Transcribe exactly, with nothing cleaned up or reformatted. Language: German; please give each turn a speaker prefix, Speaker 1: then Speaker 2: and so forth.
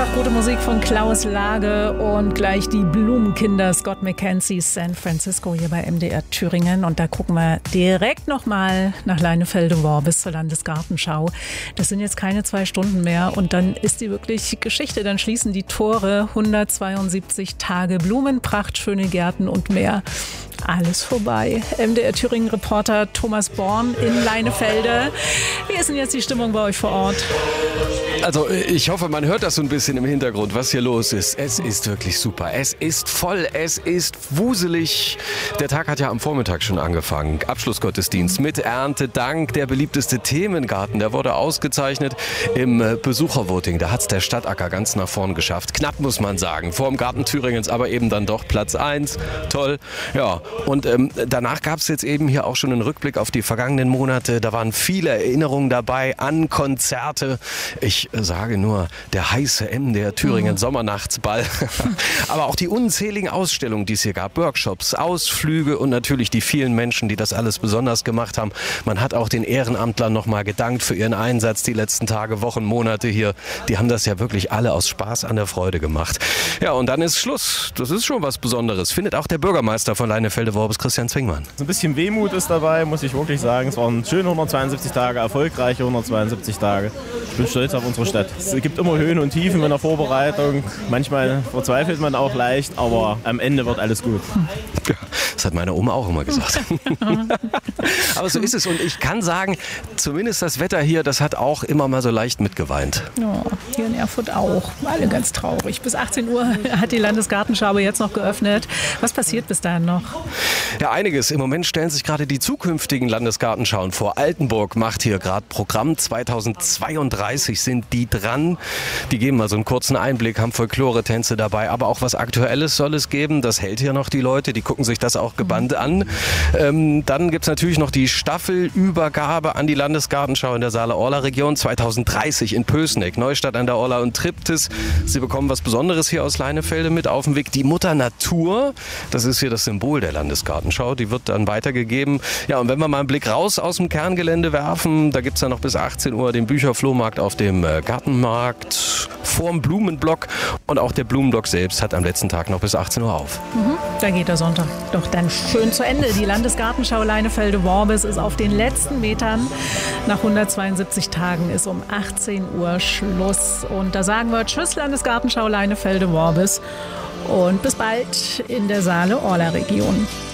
Speaker 1: Einfach gute Musik von Klaus Lage und gleich die Blumenkinder Scott McKenzie, San Francisco hier bei M D R Thüringen. Und da gucken wir direkt nochmal nach Leinefelde-Worbis zur Landesgartenschau. Das sind jetzt keine zwei Stunden mehr und dann ist die wirklich Geschichte. Dann schließen die Tore, hundertzweiundsiebzig Tage Blumenpracht, schöne Gärten und mehr. Alles vorbei. M D R Thüringen-Reporter Thomas Born in Leinefelde. Wie ist denn jetzt die Stimmung bei euch vor Ort?
Speaker 2: Also ich hoffe, man hört das so ein bisschen im Hintergrund, was hier los ist. Es ist wirklich super. Es ist voll, es ist wuselig. Der Tag hat ja am Vormittag schon angefangen. Abschlussgottesdienst mit Erntedank. Der beliebteste Themengarten, der wurde ausgezeichnet im Besuchervoting. Da hat es der Stadtacker ganz nach vorn geschafft. Knapp, muss man sagen. Vor dem Garten Thüringens, aber eben dann doch Platz eins. Toll. Ja, und ähm, danach gab es jetzt eben hier auch schon einen Rückblick auf die vergangenen Monate. Da waren viele Erinnerungen dabei an Konzerte. Ich sage nur, der heiße M D R Thüringen Sommernachtsball. Aber auch die unzähligen Ausstellungen, die es hier gab. Workshops, Ausflüge und natürlich die vielen Menschen, die das alles besonders gemacht haben. Man hat auch den Ehrenamtlern nochmal gedankt für ihren Einsatz die letzten Tage, Wochen, Monate hier. Die haben das ja wirklich alle aus Spaß an der Freude gemacht. Ja, und dann ist Schluss. Das ist schon was Besonderes. Findet auch der Bürgermeister von Leinefelde-Worbis, Christian Zwingmann.
Speaker 3: So ein bisschen Wehmut ist dabei, muss ich wirklich sagen. Es waren schöne hundertzweiundsiebzig Tage, erfolgreiche hundertzweiundsiebzig Tage. Ich bin stolz auf unsere Stadt. Es gibt immer Höhen und Tiefen in der Vorbereitung. Manchmal verzweifelt man auch leicht, aber am Ende wird alles gut.
Speaker 2: Ja, das hat meine Oma auch immer gesagt. Aber so ist es. Und ich kann sagen, zumindest das Wetter hier, das hat auch immer mal so leicht mitgeweint.
Speaker 1: Ja, hier in Erfurt auch. Alle ganz traurig. Bis achtzehn Uhr hat die Landesgartenschau jetzt noch geöffnet. Was passiert bis dahin noch?
Speaker 2: Ja, einiges. Im Moment stellen sich gerade die zukünftigen Landesgartenschauen vor. Altenburg macht hier gerade Programm. zweitausendzweiunddreißig sind die dran. Die geben mal so einen kurzen Einblick, haben Folklore-Tänze dabei, aber auch was Aktuelles soll es geben. Das hält hier noch die Leute, die gucken sich das auch gebannt an. Ähm, dann gibt es natürlich noch die Staffelübergabe an die Landesgartenschau in der Saale-Orla-Region zweitausenddreißig in Pößneck, Neustadt an der Orla und Triptis. Sie bekommen was Besonderes hier aus Leinefelde mit auf den Weg. Die Mutter Natur, das ist hier das Symbol der Landesgartenschau, die wird dann weitergegeben. Ja, und wenn wir mal einen Blick raus aus dem Kerngelände werfen, da gibt es ja noch bis achtzehn Uhr den Bücherflohmarkt auf dem Gartenmarkt vorm Blumenblock und auch der Blumenblock selbst hat am letzten Tag noch bis achtzehn Uhr auf.
Speaker 1: Mhm, da geht der Sonntag doch dann schön zu Ende. Die Landesgartenschau Leinefelde-Worbis ist auf den letzten Metern. Nach hundertzweiundsiebzig Tagen ist um achtzehn Uhr Schluss. Und da sagen wir Tschüss Landesgartenschau Leinefelde-Worbis und bis bald in der Saale-Orla-Region.